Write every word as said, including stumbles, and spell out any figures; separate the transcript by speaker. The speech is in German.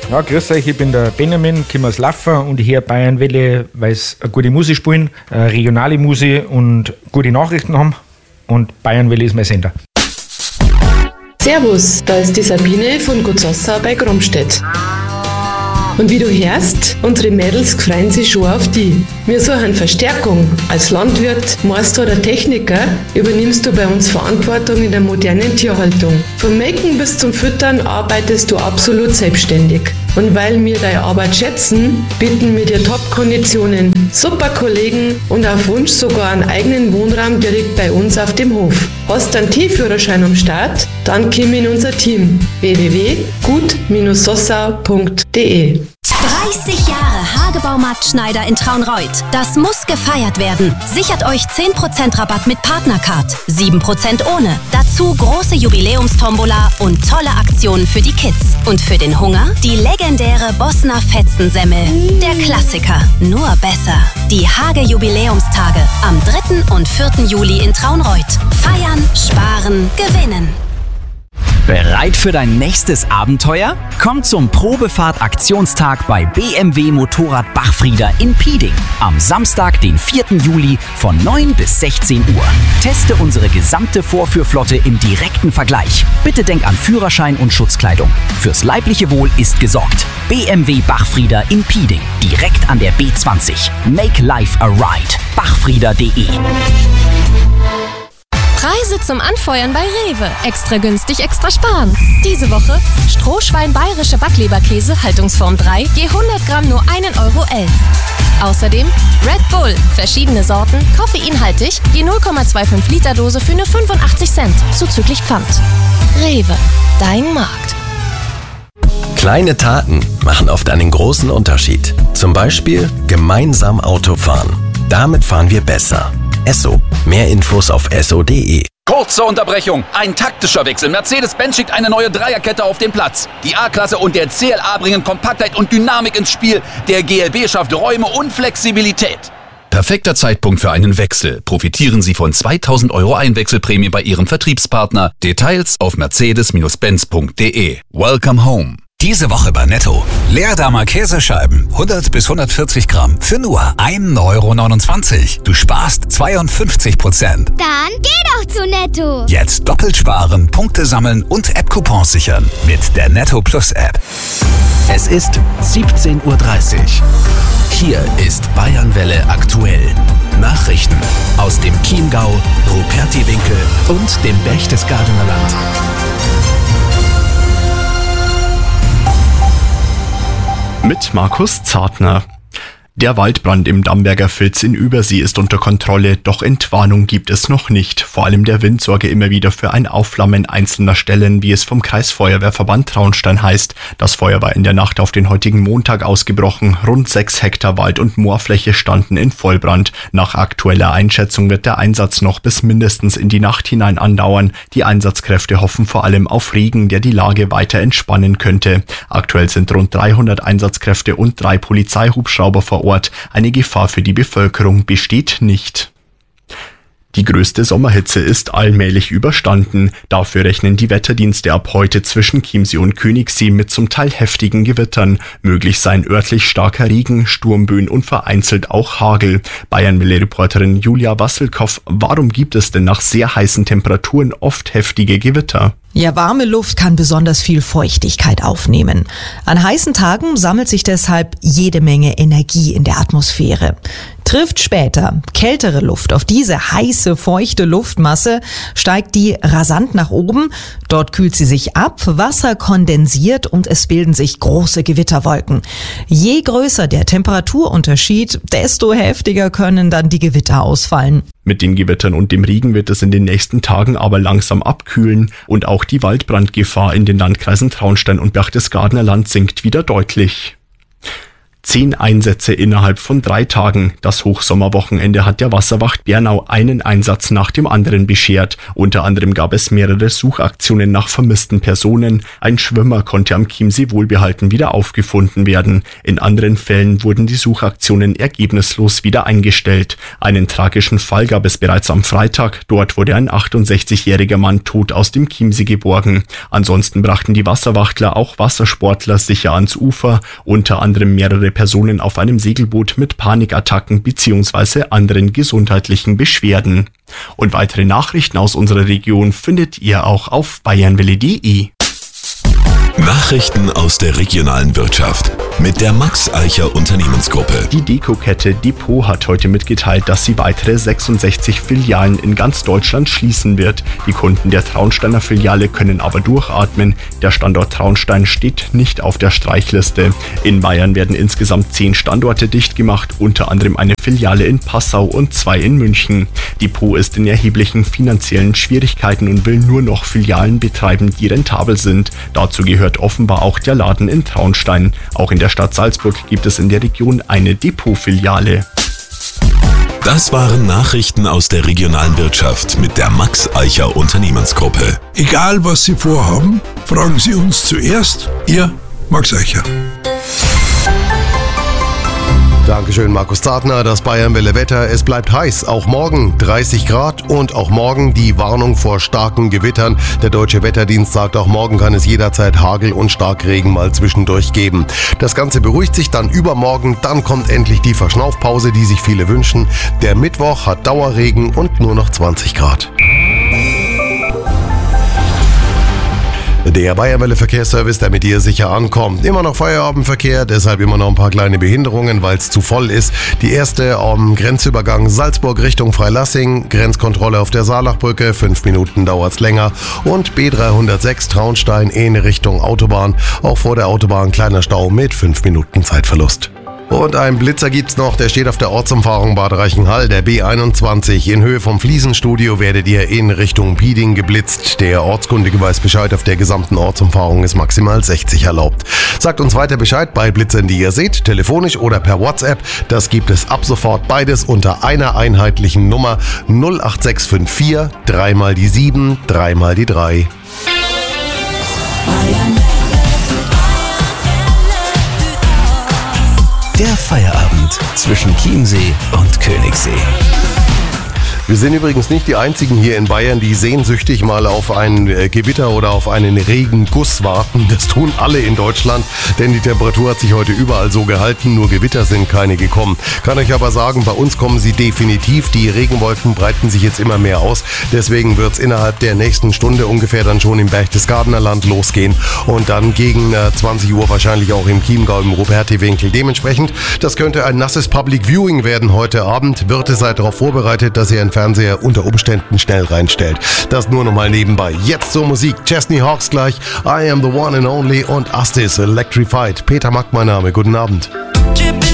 Speaker 1: Ja, grüß euch, ich bin der Benjamin, komme aus Laffer und ich höre Bayernwelle, weil es eine gute Musik spielen, eine regionale Musik und gute Nachrichten haben. Und Bayernwelle ist mein Sender.
Speaker 2: Servus, da ist die Sabine von Gutzossa bei Gromstedt. Und wie du hörst, unsere Mädels freuen sich schon auf die. Wir suchen Verstärkung. Als Landwirt, Meister oder Techniker übernimmst du bei uns Verantwortung in der modernen Tierhaltung. Vom Melken bis zum Füttern arbeitest du absolut selbstständig. Und weil wir deine Arbeit schätzen, bieten wir dir Top-Konditionen, super Kollegen und auf Wunsch sogar einen eigenen Wohnraum direkt bei uns auf dem Hof. Hast einen Tierführerschein am Start? Dann komm in unser Team. w w w punkt gut sossau punkt d e
Speaker 3: dreißig Jahre Hagebaumarkt Schneider in Traunreut. Das muss gefeiert werden. Sichert euch zehn Prozent Rabatt mit Partnercard, sieben Prozent ohne. Dazu große Jubiläumstombola und tolle Aktionen für die Kids. Und für den Hunger die legendäre Bossner Fetzensemmel. Der Klassiker, nur besser. Die Hage-Jubiläumstage am dritten und vierten Juli in Traunreut. Feiern, sparen, gewinnen.
Speaker 4: Bereit für dein nächstes Abenteuer? Komm zum Probefahrt-Aktionstag bei B M W Motorrad Bachfrieder in Pieding. Am Samstag, den vierten Juli von neun bis sechzehn Uhr. Teste unsere gesamte Vorführflotte im direkten Vergleich. Bitte denk an Führerschein und Schutzkleidung. Fürs leibliche Wohl ist gesorgt. B M W Bachfrieder in Pieding. Direkt an der B zwanzig. Make life a ride. bachfrieder punkt de
Speaker 5: Preise zum Anfeuern bei Rewe. Extra günstig, extra sparen. Diese Woche Strohschwein bayerische Backleberkäse, Haltungsform drei, je hundert Gramm nur ein Euro elf. Außerdem Red Bull, verschiedene Sorten, koffeinhaltig, je null Komma fünfundzwanzig Liter Dose für nur fünfundachtzig Cent, zuzüglich Pfand. Rewe, dein Markt.
Speaker 6: Kleine Taten machen oft einen großen Unterschied. Zum Beispiel gemeinsam Auto fahren. Damit fahren wir besser. Esso. Mehr Infos auf esso punkt de.
Speaker 7: Kurze Unterbrechung. Ein taktischer Wechsel. Mercedes-Benz schickt eine neue Dreierkette auf den Platz. Die A-Klasse und der C L A bringen Kompaktheit und Dynamik ins Spiel. Der G L B schafft Räume und Flexibilität.
Speaker 8: Perfekter Zeitpunkt für einen Wechsel. Profitieren Sie von zweitausend Euro Einwechselprämie bei Ihrem Vertriebspartner. Details auf mercedes benz punkt de. Welcome home.
Speaker 9: Diese Woche bei Netto. Leerdammer Käsescheiben, hundert bis hundertvierzig Gramm, für nur ein Euro neunundzwanzig. Du sparst zweiundfünfzig Prozent.
Speaker 10: Dann geh doch zu Netto.
Speaker 9: Jetzt doppelt sparen, Punkte sammeln und App-Coupons sichern mit der Netto Plus App.
Speaker 6: Es ist siebzehn Uhr dreißig. Hier ist Bayernwelle aktuell. Nachrichten aus dem Chiemgau, Rupertiwinkel und dem Berchtesgadener Land.
Speaker 11: Mit Markus Zartner. Der Waldbrand im Damberger Vils in Übersee ist unter Kontrolle, doch Entwarnung gibt es noch nicht. Vor allem der Wind sorge immer wieder für ein Aufflammen einzelner Stellen, wie es vom Kreisfeuerwehrverband Traunstein heißt. Das Feuer war in der Nacht auf den heutigen Montag ausgebrochen. Rund sechs Hektar Wald- und Moorfläche standen in Vollbrand. Nach aktueller Einschätzung wird der Einsatz noch bis mindestens in die Nacht hinein andauern. Die Einsatzkräfte hoffen vor allem auf Regen, der die Lage weiter entspannen könnte. Aktuell sind rund dreihundert Einsatzkräfte und drei Polizeihubschrauber vor Ort. Eine Gefahr für die Bevölkerung besteht nicht. Die größte Sommerhitze ist allmählich überstanden. Dafür rechnen die Wetterdienste ab heute zwischen Chiemsee und Königssee mit zum Teil heftigen Gewittern. Möglich seien örtlich starker Regen, Sturmböen und vereinzelt auch Hagel. Bayernwelle-Reporterin Julia Wasselkoff, warum gibt es denn nach sehr heißen Temperaturen oft heftige Gewitter?
Speaker 12: Ja, warme Luft kann besonders viel Feuchtigkeit aufnehmen. An heißen Tagen sammelt sich deshalb jede Menge Energie in der Atmosphäre. Trifft später kältere Luft auf diese heiße, feuchte Luftmasse, steigt die rasant nach oben. Dort kühlt sie sich ab, Wasser kondensiert und es bilden sich große Gewitterwolken. Je größer der Temperaturunterschied, desto heftiger können dann die Gewitter ausfallen.
Speaker 11: Mit den Gewittern und dem Regen wird es in den nächsten Tagen aber langsam abkühlen und auch die Waldbrandgefahr in den Landkreisen Traunstein und Berchtesgadener Land sinkt wieder deutlich. Zehn Einsätze innerhalb von drei Tagen. Das Hochsommerwochenende hat der Wasserwacht Bernau einen Einsatz nach dem anderen beschert. Unter anderem gab es mehrere Suchaktionen nach vermissten Personen. Ein Schwimmer konnte am Chiemsee wohlbehalten wieder aufgefunden werden. In anderen Fällen wurden die Suchaktionen ergebnislos wieder eingestellt. Einen tragischen Fall gab es bereits am Freitag. Dort wurde ein achtundsechzigjähriger Mann tot aus dem Chiemsee geborgen. Ansonsten brachten die Wasserwachtler auch Wassersportler sicher ans Ufer. Unter anderem mehrere Personen auf einem Segelboot mit Panikattacken bzw. anderen gesundheitlichen Beschwerden. Und weitere Nachrichten aus unserer Region findet ihr auch auf bayernwelle punkt de.
Speaker 6: Nachrichten aus der regionalen Wirtschaft mit der Max Eicher Unternehmensgruppe.
Speaker 11: Die Dekokette Depot hat heute mitgeteilt, dass sie weitere sechsundsechzig Filialen in ganz Deutschland schließen wird. Die Kunden der Traunsteiner Filiale können aber durchatmen. Der Standort Traunstein steht nicht auf der Streichliste. In Bayern werden insgesamt zehn Standorte dicht gemacht, unter anderem eine Filiale in Passau und zwei in München. Depot ist in erheblichen finanziellen Schwierigkeiten und will nur noch Filialen betreiben, die rentabel sind. Dazu gehört offenbar auch der Laden in Traunstein. Auch in der Stadt Salzburg gibt es in der Region eine Depot-Filiale.
Speaker 6: Das waren Nachrichten aus der regionalen Wirtschaft mit der Max Eicher Unternehmensgruppe.
Speaker 13: Egal was Sie vorhaben, fragen Sie uns zuerst. Ihr Max Eicher.
Speaker 14: Dankeschön, Markus Zartner. Das Bayernwelle Wetter. Es bleibt heiß. Auch morgen dreißig Grad und auch morgen die Warnung vor starken Gewittern. Der Deutsche Wetterdienst sagt, auch morgen kann es jederzeit Hagel und Starkregen mal zwischendurch geben. Das Ganze beruhigt sich dann übermorgen. Dann kommt endlich die Verschnaufpause, die sich viele wünschen. Der Mittwoch hat Dauerregen und nur noch zwanzig Grad. Der Bayernwelle Verkehrsservice, der mit dir sicher ankommt. Immer noch Feierabendverkehr, deshalb immer noch ein paar kleine Behinderungen, weil es zu voll ist. Die erste am Grenzübergang Salzburg Richtung Freilassing, Grenzkontrolle auf der Saalachbrücke, fünf Minuten dauert's länger. Und B dreihundertsechs Traunstein in Richtung Autobahn, auch vor der Autobahn kleiner Stau mit fünf Minuten Zeitverlust. Und ein Blitzer gibt's noch, der steht auf der Ortsumfahrung Bad Reichenhall, der B einundzwanzig. In Höhe vom Fliesenstudio werdet ihr in Richtung Pieding geblitzt. Der Ortskundige weiß Bescheid, auf der gesamten Ortsumfahrung ist maximal sechzig erlaubt. Sagt uns weiter Bescheid bei Blitzern, die ihr seht, telefonisch oder per WhatsApp. Das gibt es ab sofort beides unter einer einheitlichen Nummer null acht sechs fünf vier, dreimal die sieben, dreimal die drei.
Speaker 6: Der Feierabend zwischen Chiemsee und Königssee.
Speaker 14: Wir sind übrigens nicht die einzigen hier in Bayern, die sehnsüchtig mal auf ein Gewitter oder auf einen Regenguss warten. Das tun alle in Deutschland, denn die Temperatur hat sich heute überall so gehalten, nur Gewitter sind keine gekommen. Kann euch aber sagen, bei uns kommen sie definitiv. Die Regenwolken breiten sich jetzt immer mehr aus. Deswegen wird es innerhalb der nächsten Stunde ungefähr dann schon im Berchtesgadener Land losgehen und dann gegen zwanzig Uhr wahrscheinlich auch im Chiemgau im Ruperti-Winkel. Dementsprechend, das könnte ein nasses Public Viewing werden heute Abend. Wirte seid darauf vorbereitet, dass ihr ein Fernseher unter Umständen schnell reinstellt. Das nur nochmal nebenbei. Jetzt zur Musik. Chesney Hawkes gleich. I am the one and only und Astis Electrified. Peter Mack mein Name. Guten Abend.